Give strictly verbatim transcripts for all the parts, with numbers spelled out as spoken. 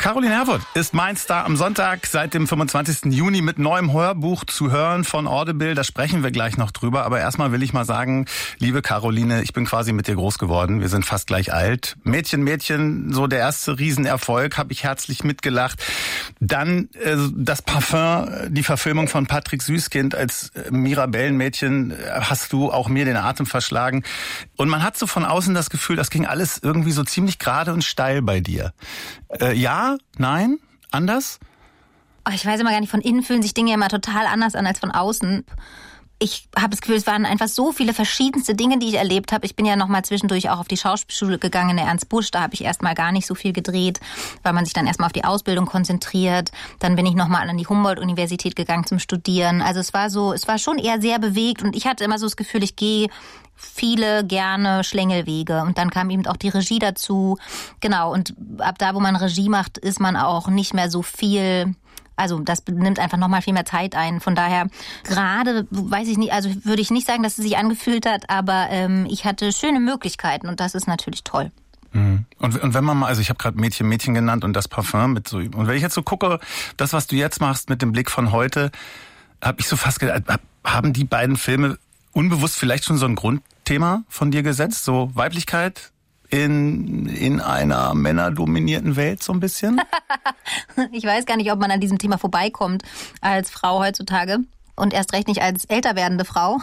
Caroline Herfurth ist mein Star am Sonntag seit dem fünfundzwanzigsten Juni mit neuem Hörbuch zu hören von Audible. Da sprechen wir gleich noch drüber. Aber erstmal will ich mal sagen, liebe Caroline, ich bin quasi mit dir groß geworden. Wir sind fast gleich alt. Mädchen, Mädchen, so der erste Riesenerfolg, habe ich herzlich mitgelacht. Dann äh, das Parfum, die Verfilmung von Patrick Süßkind als Mirabellenmädchen, hast du auch mir den Atem verschlagen. Und man hat so von außen das Gefühl, das ging alles irgendwie so ziemlich gerade und steil bei dir. Äh, ja, nein, anders? Oh, ich weiß immer gar nicht, von innen fühlen sich Dinge ja immer total anders an als von außen. Ich habe das Gefühl, es waren einfach so viele verschiedenste Dinge, die ich erlebt habe. Ich bin ja noch mal zwischendurch auch auf die Schauspielschule gegangen in der Ernst Busch. Da habe ich erst mal gar nicht so viel gedreht, weil man sich dann erst mal auf die Ausbildung konzentriert. Dann bin ich noch mal an die Humboldt-Universität gegangen zum Studieren. Also es war so, es war schon eher sehr bewegt und ich hatte immer so das Gefühl, ich gehe viele gerne Schlängelwege. Und dann kam eben auch die Regie dazu. Genau, und ab da, wo man Regie macht, ist man auch nicht mehr so viel... Also das nimmt einfach nochmal viel mehr Zeit ein. Von daher gerade, weiß ich nicht, also würde ich nicht sagen, dass es sich angefühlt hat, aber ähm, ich hatte schöne Möglichkeiten und das ist natürlich toll. Mhm. Und, und wenn man mal, also ich habe gerade Mädchen, Mädchen genannt und das Parfum mit so, und wenn ich jetzt so gucke, das, was du jetzt machst mit dem Blick von heute, habe ich so fast gedacht, haben die beiden Filme unbewusst vielleicht schon so ein Grundthema von dir gesetzt, so Weiblichkeit? In, in einer männerdominierten Welt so ein bisschen? Ich weiß gar nicht, ob man an diesem Thema vorbeikommt als Frau heutzutage. Und erst recht nicht als älter werdende Frau.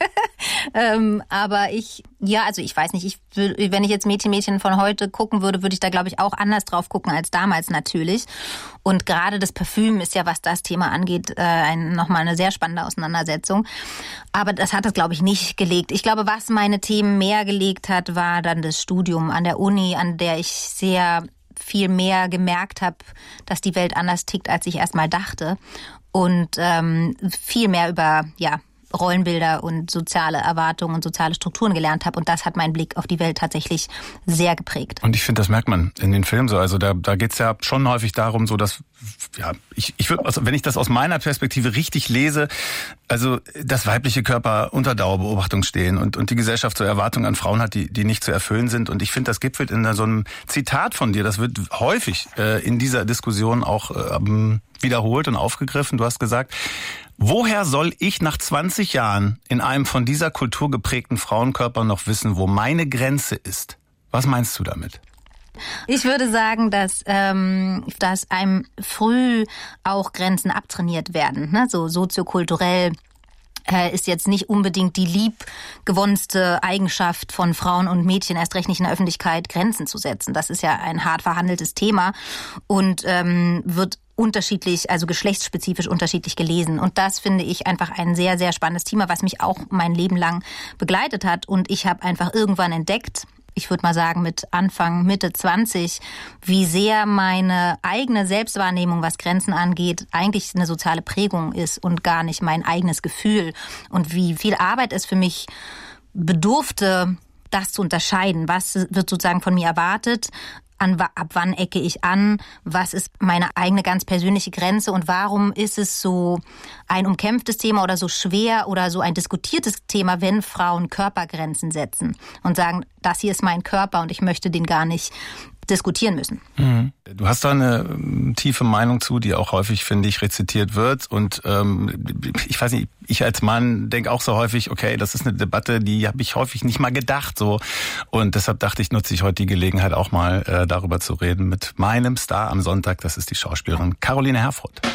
ähm, aber ich, ja, also ich weiß nicht, ich würd, wenn ich jetzt Mädchen, Mädchen von heute gucken würde, würde ich da, glaube ich, auch anders drauf gucken als damals natürlich. Und gerade das Parfüm ist ja, was das Thema angeht, äh, ein, nochmal eine sehr spannende Auseinandersetzung. Aber das hat es, glaube ich, nicht gelegt. Ich glaube, was meine Themen mehr gelegt hat, war dann das Studium an der Uni, an der ich sehr viel mehr gemerkt habe, dass die Welt anders tickt, als ich erst mal dachte. Und ähm, viel mehr über ja Rollenbilder und soziale Erwartungen und soziale Strukturen gelernt habe. Und das hat meinen Blick auf die Welt tatsächlich sehr geprägt. Und ich finde, das merkt man in den Filmen so. Also da, da geht's ja schon häufig darum, so dass, ja, ich, ich würde, also wenn ich das aus meiner Perspektive richtig lese, also dass weibliche Körper unter Dauerbeobachtung stehen und, und die Gesellschaft so Erwartungen an Frauen hat, die, die nicht zu erfüllen sind. Und ich finde, das gipfelt in so einem Zitat von dir. Das wird häufig äh, in dieser Diskussion auch ähm, wiederholt und aufgegriffen. Du hast gesagt, woher soll ich nach zwanzig Jahren in einem von dieser Kultur geprägten Frauenkörper noch wissen, wo meine Grenze ist? Was meinst du damit? Ich würde sagen, dass, ähm, dass einem früh auch Grenzen abtrainiert werden, ne? So soziokulturell äh, ist jetzt nicht unbedingt die liebgewonnenste Eigenschaft von Frauen und Mädchen, erst recht nicht in der Öffentlichkeit, Grenzen zu setzen. Das ist ja ein hart verhandeltes Thema und ähm, wird unterschiedlich, also geschlechtsspezifisch unterschiedlich gelesen. Und das finde ich einfach ein sehr, sehr spannendes Thema, was mich auch mein Leben lang begleitet hat. Und ich habe einfach irgendwann entdeckt, ich würde mal sagen mit Anfang, Mitte zwanzig, wie sehr meine eigene Selbstwahrnehmung, was Grenzen angeht, eigentlich eine soziale Prägung ist und gar nicht mein eigenes Gefühl. Und wie viel Arbeit es für mich bedurfte, das zu unterscheiden. Was wird sozusagen von mir erwartet? An, ab wann ecke ich an, was ist meine eigene ganz persönliche Grenze und warum ist es so ein umkämpftes Thema oder so schwer oder so ein diskutiertes Thema, wenn Frauen Körpergrenzen setzen und sagen, das hier ist mein Körper und ich möchte den gar nicht diskutieren müssen. Mhm. Du hast da eine ähm, tiefe Meinung zu, die auch häufig, finde ich, rezitiert wird. Und ähm, ich weiß nicht, ich als Mann denke auch so häufig, okay, das ist eine Debatte, die habe ich häufig nicht mal gedacht. So. Und deshalb dachte ich, nutze ich heute die Gelegenheit auch mal äh, darüber zu reden mit meinem Star am Sonntag. Das ist die Schauspielerin Caroline Herfurth.